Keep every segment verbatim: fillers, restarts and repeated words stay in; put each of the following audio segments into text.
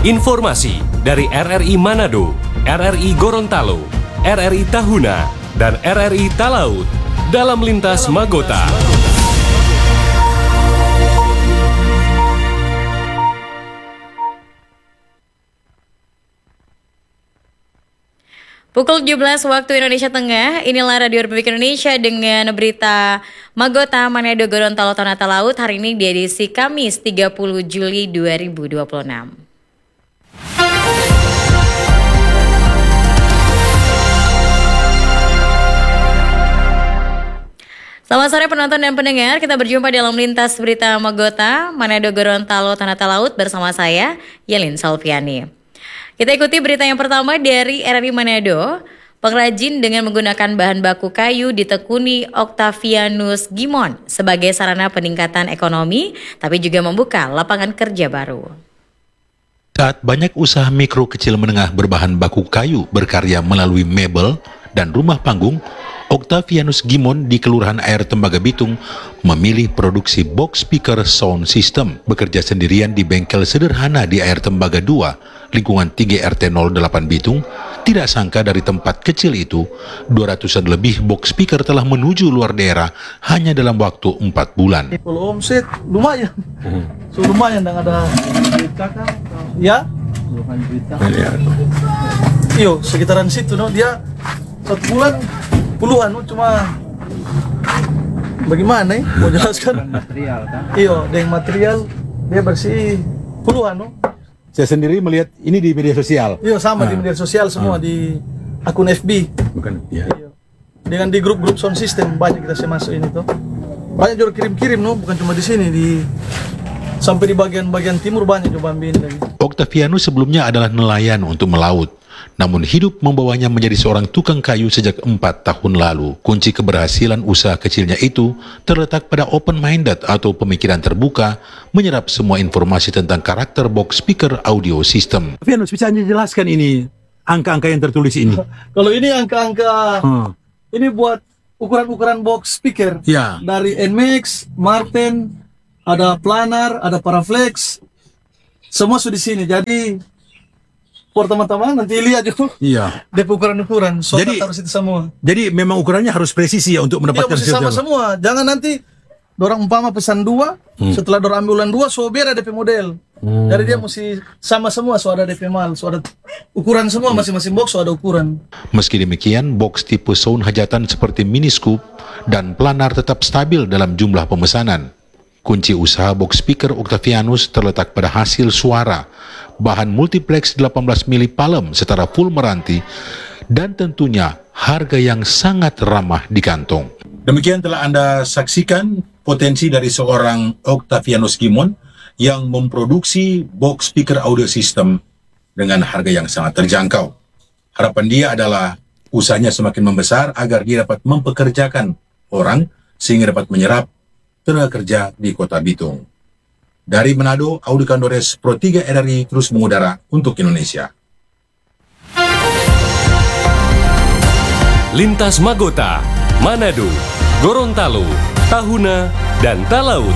Informasi dari R R I Manado, R R I Gorontalo, R R I Tahuna, dan R R I Talaut dalam Lintas Magota. Pukul tujuh belas waktu Indonesia Tengah, inilah Radio Republik Indonesia dengan berita Magota Manado Gorontalo Tanah Talaut hari ini di edisi Kamis tiga puluh Juli dua ribu dua puluh enam. Selamat sore penonton dan pendengar, kita berjumpa dalam Lintas Berita Magota Manado Gorontalo Tanah Talaut bersama saya, Yelin Salviani. Kita ikuti berita yang pertama dari R R I Manado. Pengrajin dengan menggunakan bahan baku kayu ditekuni Octavianus Gimon sebagai sarana peningkatan ekonomi, tapi juga membuka lapangan kerja baru. Saat banyak usaha mikro kecil menengah berbahan baku kayu berkarya melalui mebel dan rumah panggung, Octavianus Gimon di Kelurahan Air Tembaga Bitung memilih produksi box speaker sound system, bekerja sendirian di bengkel sederhana di Air Tembaga dua, lingkungan tiga R T nol delapan Bitung. Tidak sangka dari tempat kecil itu, dua ratusan lebih box speaker telah menuju luar daerah hanya dalam waktu empat bulan. Kalau omset lumayan, so lumayan dan ada ya, iyo sekitaran situ, no dia satu bulan puluhan, no cuma bagaimana ya, mau jelaskan? Material kan? Iyo, dengan material dia bersih puluhan, no. Saya sendiri melihat ini di media sosial. Iya sama ah. Di media sosial semua ah. Di akun F B. Bukan ya. Iya. Dengan di grup-grup sound system banyak kita saya masuk ini tuh. Banyak juga kirim-kirim, no, bukan cuma di sini, di sampai di bagian-bagian timur banyak juga ambil lagi. Octavianus sebelumnya adalah nelayan untuk melaut, namun hidup membawanya menjadi seorang tukang kayu sejak empat tahun lalu. Kunci keberhasilan usaha kecilnya itu terletak pada open-minded atau pemikiran terbuka, menyerap semua informasi tentang karakter box speaker audio system. Octavianus, bisa Anda jelaskan ini, angka-angka yang tertulis ini? Kalau ini angka-angka, hmm. ini buat ukuran-ukuran box speaker. Ya. Dari N M X, Martin, ada planar, ada paraflex, semua sudah di sini. Jadi pertama-tama nanti lihat juga. Iya. D P ukuran-ukuran. So jadi harus itu semua. Jadi memang ukurannya harus presisi ya untuk mendapatkan hasil. Sama semua. Jangan nanti dorang umpama pesan dua, hmm. setelah dorang ambil ulang dua, so biar ada D P model. Hmm. Jadi dia mesti sama semua, so ada D P mal, so ada ukuran semua, masing-masing box so ada ukuran. Meski demikian, box tipe sound hajatan seperti mini scoop dan planar tetap stabil dalam jumlah pemesanan. Kunci usaha box speaker Octavianus terletak pada hasil suara, bahan multiplex delapan belas mili palem setara full meranti, dan tentunya harga yang sangat ramah di kantong. Demikian telah Anda saksikan potensi dari seorang Octavianus Gimon yang memproduksi box speaker audio system dengan harga yang sangat terjangkau. Harapan dia adalah usahanya semakin membesar agar dia dapat mempekerjakan orang sehingga dapat menyerap tenaga kerja di Kota Bitung. Dari Manado, Audi Kandores, Pro tiga R R I terus mengudara untuk Indonesia. Lintas Magota, Manado, Gorontalo, Tahuna, dan Talaut.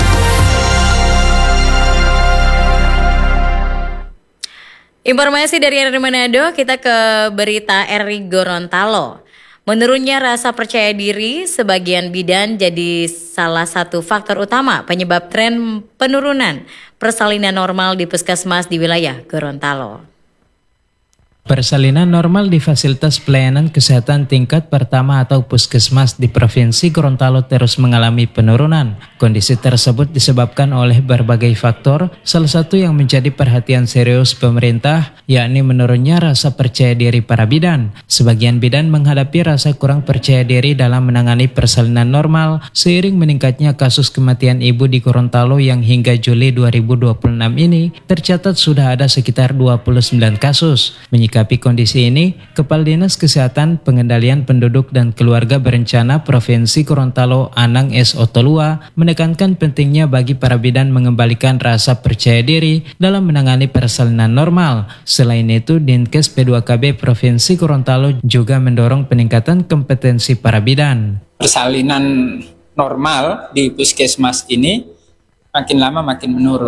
Informasi dari R R I Manado, kita ke berita R R I Gorontalo. Menurunnya rasa percaya diri sebagian bidan jadi salah satu faktor utama penyebab tren penurunan persalinan normal di puskesmas di wilayah Gorontalo. Persalinan normal di fasilitas pelayanan kesehatan tingkat pertama atau puskesmas di Provinsi Gorontalo terus mengalami penurunan. Kondisi tersebut disebabkan oleh berbagai faktor, salah satu yang menjadi perhatian serius pemerintah, yakni menurunnya rasa percaya diri para bidan. Sebagian bidan menghadapi rasa kurang percaya diri dalam menangani persalinan normal, seiring meningkatnya kasus kematian ibu di Gorontalo yang hingga Juli dua ribu dua puluh enam ini tercatat sudah ada sekitar dua puluh sembilan kasus. Menyikapi kondisi ini, Kepala Dinas Kesehatan, Pengendalian Penduduk dan Keluarga Berencana Provinsi Gorontalo Anang S. Otolua menekankan pentingnya bagi para bidan mengembalikan rasa percaya diri dalam menangani persalinan normal. Selain itu, Dinkes P dua K B Provinsi Gorontalo juga mendorong peningkatan kompetensi para bidan. Persalinan normal di puskesmas ini makin lama makin menurun.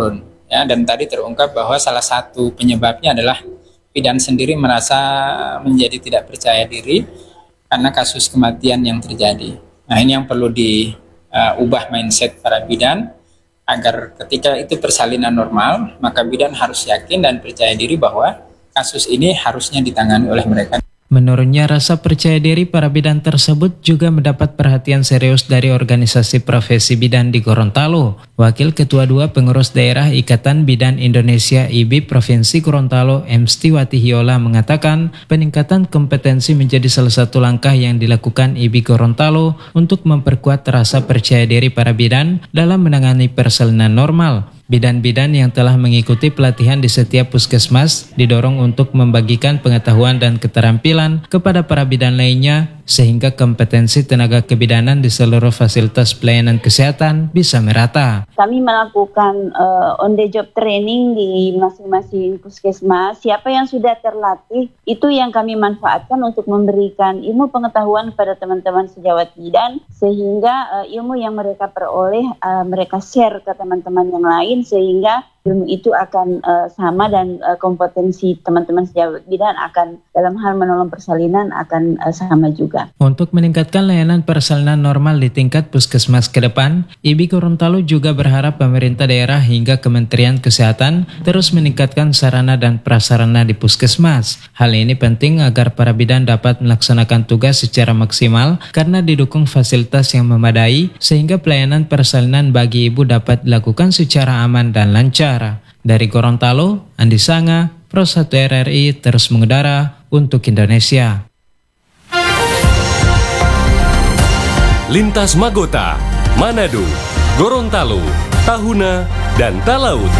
Ya, dan tadi terungkap bahwa salah satu penyebabnya adalah bidan sendiri merasa menjadi tidak percaya diri karena kasus kematian yang terjadi. Nah, ini yang perlu diubah uh, mindset para bidan agar ketika itu persalinan normal, maka bidan harus yakin dan percaya diri bahwa kasus ini harusnya ditangani oleh mereka. Menurutnya, rasa percaya diri para bidan tersebut juga mendapat perhatian serius dari organisasi profesi bidan di Gorontalo. Wakil Ketua dua Pengurus Daerah Ikatan Bidan Indonesia I B I Provinsi Gorontalo, M. Stiwati Hiola mengatakan peningkatan kompetensi menjadi salah satu langkah yang dilakukan I B I Gorontalo untuk memperkuat rasa percaya diri para bidan dalam menangani persalinan normal. Bidan-bidan yang telah mengikuti pelatihan di setiap puskesmas didorong untuk membagikan pengetahuan dan keterampilan kepada para bidan lainnya sehingga kompetensi tenaga kebidanan di seluruh fasilitas pelayanan kesehatan bisa merata. Kami melakukan uh, on the job training di masing-masing puskesmas. Siapa yang sudah terlatih itu yang kami manfaatkan untuk memberikan ilmu pengetahuan kepada teman-teman sejawat bidan sehingga uh, ilmu yang mereka peroleh uh, mereka share ke teman-teman yang lain sehingga ilmu itu akan uh, sama dan uh, kompetensi teman-teman sejawat bidan akan dalam hal menolong persalinan akan uh, sama juga. Untuk meningkatkan layanan persalinan normal di tingkat puskesmas ke depan, I B I Gorontalo juga berharap pemerintah daerah hingga Kementerian Kesehatan terus meningkatkan sarana dan prasarana di puskesmas. Hal ini penting agar para bidan dapat melaksanakan tugas secara maksimal karena didukung fasilitas yang memadai sehingga pelayanan persalinan bagi ibu dapat dilakukan secara aman dan lancar. Dari Gorontalo, Andi Sanga, Pro satu R R I terus mengudara untuk Indonesia. Lintas Magota, Manado, Gorontalo, Tahuna, dan Talaut.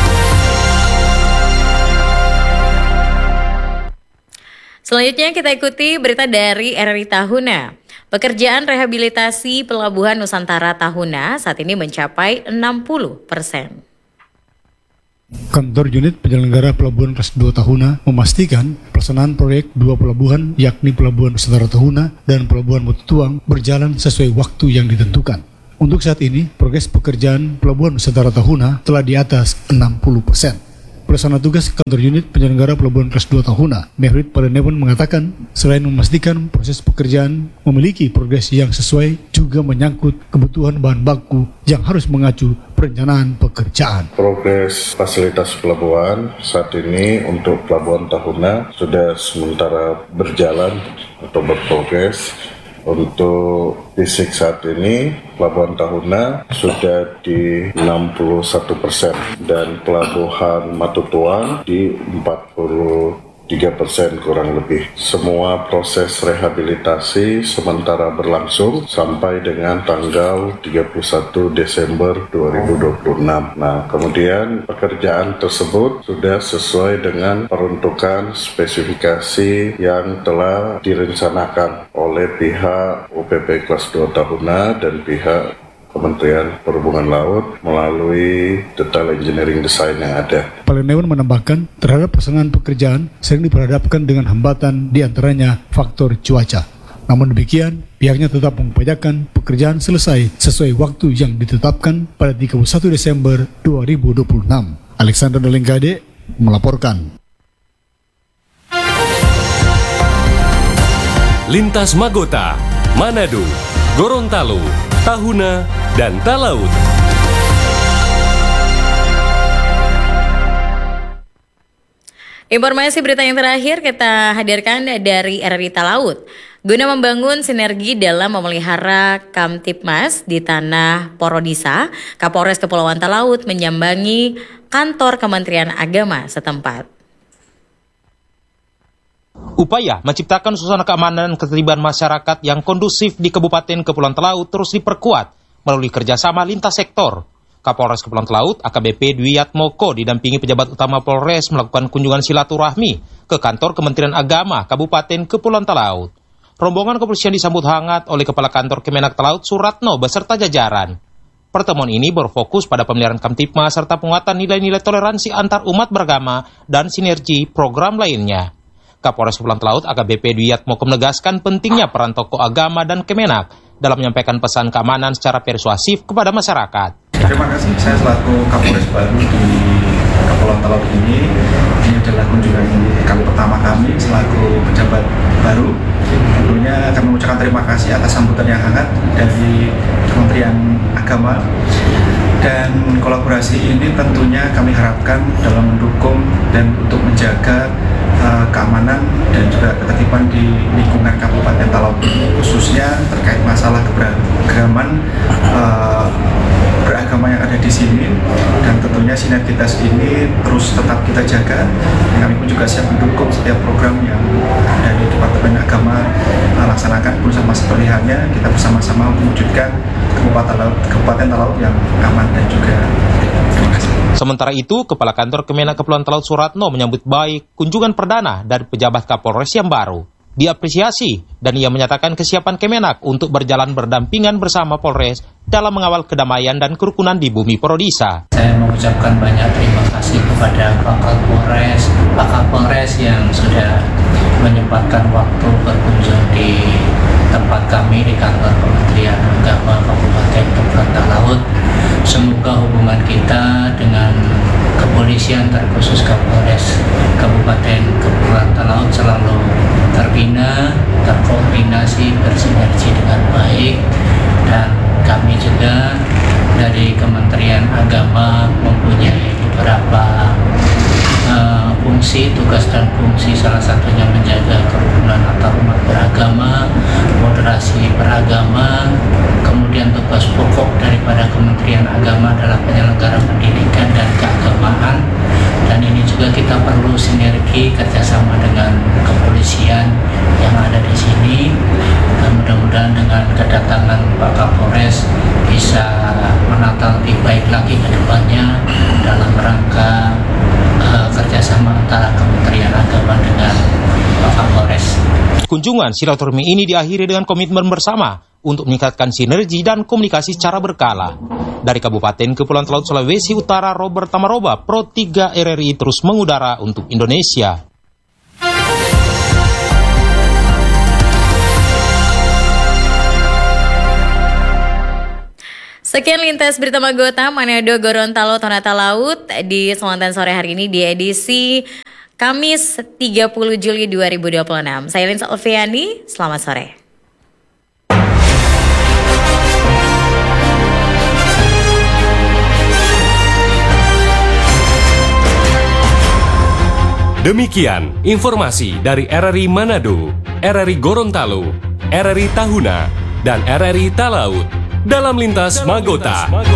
Selanjutnya kita ikuti berita dari R R I Tahuna. Pekerjaan rehabilitasi Pelabuhan Nusantara Tahuna saat ini mencapai enam puluh persen. Kantor Unit Penyelenggara Pelabuhan Kelas dua Tahuna memastikan pelaksanaan proyek dua pelabuhan yakni Pelabuhan Nusantara Tahuna dan Pelabuhan Motutuang berjalan sesuai waktu yang ditentukan. Untuk saat ini, progres pekerjaan Pelabuhan Nusantara Tahuna telah di atas enam puluh persen. Pelaksana tugas Kantor Unit Penyelenggara Pelabuhan Kelas dua Tahuna, Mehrit Padenewan mengatakan, selain memastikan proses pekerjaan memiliki progres yang sesuai, juga menyangkut kebutuhan bahan baku yang harus mengacu perencanaan pekerjaan. Progres fasilitas pelabuhan saat ini untuk Pelabuhan Tahuna sudah sementara berjalan atau berprogres. Untuk fisik saat ini Pelabuhan Tahuna sudah di enam puluh satu persen dan Pelabuhan Motutuang di empat puluh tiga persen kurang lebih. Semua proses rehabilitasi sementara berlangsung sampai dengan tanggal tiga puluh satu Desember dua ribu dua puluh enam. Nah, kemudian pekerjaan tersebut sudah sesuai dengan peruntukan spesifikasi yang telah direncanakan oleh pihak U P P Kelas dua Tahuna dan pihak Kementerian Perhubungan Laut melalui detail engineering design yang ada. Padenewan menambahkan terhadap pelaksanaan pekerjaan sering diperhadapkan dengan hambatan diantaranya faktor cuaca. Namun demikian, pihaknya tetap mengupayakan pekerjaan selesai sesuai waktu yang ditetapkan pada tiga puluh satu Desember dua ribu dua puluh enam. Alexander Dolengkade melaporkan. Lintas Magota, Manado, Gorontalo, Tahuna, dan Talaut. Informasi berita yang terakhir kita hadirkan dari R R I Talaut. Guna membangun sinergi dalam memelihara Kamtipmas di Tanah Porodisa, Kapolres Kepulauan Talaut menyambangi kantor Kementerian Agama setempat. Upaya menciptakan suasana keamanan dan keterlibatan masyarakat yang kondusif di Kabupaten Kepulauan Talaut terus diperkuat melalui kerjasama lintas sektor. Kapolres Kepulauan Talaut A K B P Dwi Yatmoko didampingi pejabat utama Polres melakukan kunjungan silaturahmi ke kantor Kementerian Agama Kabupaten Kepulauan Talaut. Rombongan kepolisian disambut hangat oleh Kepala Kantor Kemenak Talaut Suratno beserta jajaran. Pertemuan ini berfokus pada pemeliharaan Kamtipmas serta penguatan nilai-nilai toleransi antar umat beragama dan sinergi program lainnya. Kapolres Kepulauan Talaut A K B P Dwi Yatmoko menegaskan pentingnya peran tokoh agama dan Kemenak dalam menyampaikan pesan keamanan secara persuasif kepada masyarakat. Terima kasih, saya selaku Kapolres baru di Kepulauan Talaut ini. Ini adalah kunjungan kali pertama kami selaku pejabat baru. Tentunya kami mengucapkan terima kasih atas sambutan yang hangat dari Kementerian Agama. Dan kolaborasi ini tentunya kami harapkan dalam mendukung dan untuk menjaga uh, keamanan dan juga ketertiban di lingkungan Kabupaten Talaut ini, khususnya terkait masalah keberagaman uh, beragama yang ada di sini, dan tentunya sinergitas ini terus tetap kita jaga. Dan kami pun juga siap mendukung setiap program yang dari Departemen Agama uh, laksanakan, bersama seperti halnya kita bersama-sama mewujudkan Kabupaten Talaut, Kabupaten Talaut yang aman dan juga. Terima kasih. Sementara itu, Kepala Kantor Kemenak Kepulauan Talaut Suratno menyambut baik kunjungan perdana dari pejabat Kapolres yang baru. Diapresiasi dan ia menyatakan kesiapan Kemenak untuk berjalan berdampingan bersama Polres dalam mengawal kedamaian dan kerukunan di bumi Prodisa. Saya mengucapkan banyak terima kasih kepada Pak Kapolres, Pak Kapolres yang sudah menyempatkan waktu berkunjung di tempat kami di kantor Kementerian Agama Kabupaten Kepulauan Talaut. Semoga hubungan kita dengan kepolisian terkhusus Kapolres Kabupaten Kepulauan Talaut selalu terbina, terkoordinasi, bersinergi dengan baik, dan kami juga dari Kementerian Agama mempunyai beberapa uh, fungsi, tugas dan fungsi, salah satunya menjaga kerukunan antar umat beragama, moderasi beragama. Kemudian tugas pokok daripada Kementerian Agama adalah penyelenggara pendidikan dan keagamaan, dan ini juga kita perlu sinergi kerjasama dengan kepolisian yang ada di sini. Dan mudah-mudahan dengan kedatangan Pak Kapolres bisa menata lebih baik lagi ke depannya dalam rangka uh, kerjasama antara Kementerian Agama dengan Pak Kapolres. Kunjungan silaturahmi ini diakhiri dengan komitmen bersama untuk meningkatkan sinergi dan komunikasi secara berkala. Dari Kabupaten Kepulauan Talaut Sulawesi Utara, Robert Tamaroba, Pro tiga R R I terus mengudara untuk Indonesia. Sekian lintas berita Magota Manado Gorontalo Tonata Laut di Selatan sore hari ini di edisi Kamis tiga puluh Juli dua ribu dua puluh enam. Saya Lin Salviani, selamat sore. Demikian informasi dari R R I Manado, R R I Gorontalo, R R I Tahuna, dan R R I Talaut dalam lintas Magota.